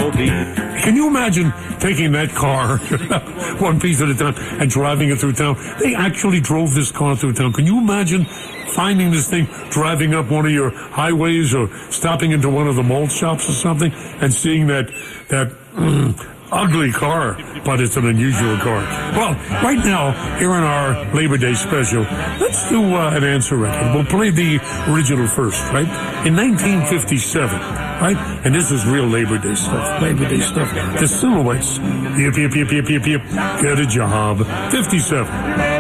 Can you imagine taking that car, one piece at a time, and driving it through town? They actually drove this car through town. Can you imagine finding this thing, driving up one of your highways or stopping into one of the malt shops or something and seeing that ugly car, but it's an unusual car. Well, right now, here in our Labor Day special, let's do an answer record. We'll play the original first, right? In 1957, right? And this is real Labor Day stuff. Labor Day stuff. The Silhouettes. Yip, yip, yip, yip, yip, yip. Get a job. 57.